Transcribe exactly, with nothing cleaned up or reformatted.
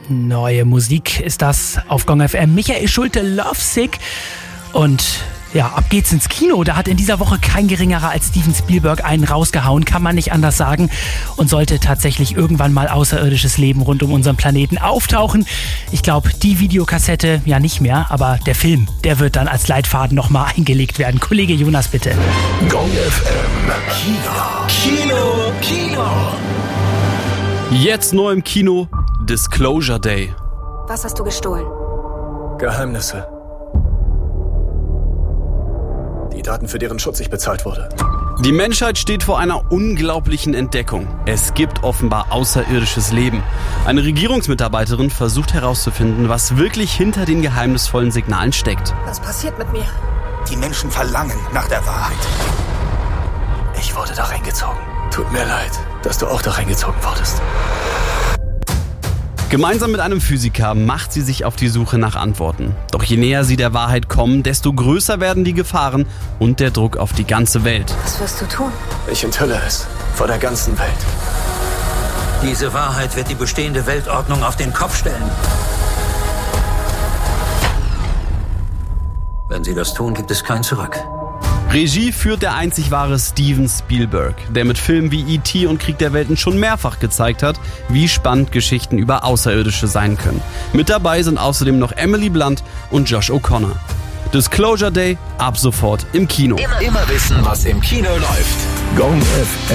Neue Musik ist das auf Gong F M. Michael Schulte, Lovesick. Und ja, ab geht's ins Kino. Da hat in dieser Woche kein geringerer als Steven Spielberg einen rausgehauen, kann man nicht anders sagen. Und sollte tatsächlich irgendwann mal außerirdisches Leben rund um unseren Planeten auftauchen. Ich glaube, die Videokassette ja nicht mehr, aber der Film, der wird dann als Leitfaden nochmal eingelegt werden. Kollege Jonas, bitte. Gong F M. Kino. Kino. Kino. Jetzt neu im Kino, Disclosure Day. Was hast du gestohlen? Geheimnisse. Die Daten, für deren Schutz ich bezahlt wurde. Die Menschheit steht vor einer unglaublichen Entdeckung. Es gibt offenbar außerirdisches Leben. Eine Regierungsmitarbeiterin versucht herauszufinden, was wirklich hinter den geheimnisvollen Signalen steckt. Was passiert mit mir? Die Menschen verlangen nach der Wahrheit. Ich wurde da reingezogen. Tut mir leid, dass du auch da reingezogen wurdest. Gemeinsam mit einem Physiker macht sie sich auf die Suche nach Antworten. Doch je näher sie der Wahrheit kommen, desto größer werden die Gefahren und der Druck auf die ganze Welt. Was wirst du tun? Ich enthülle es vor der ganzen Welt. Diese Wahrheit wird die bestehende Weltordnung auf den Kopf stellen. Wenn sie das tun, gibt es kein Zurück. Regie führt der einzig wahre Steven Spielberg, der mit Filmen wie E T und Krieg der Welten schon mehrfach gezeigt hat, wie spannend Geschichten über Außerirdische sein können. Mit dabei sind außerdem noch Emily Blunt und Josh O'Connor. Disclosure Day ab sofort im Kino. Immer, immer wissen, was im Kino läuft. Gong F M.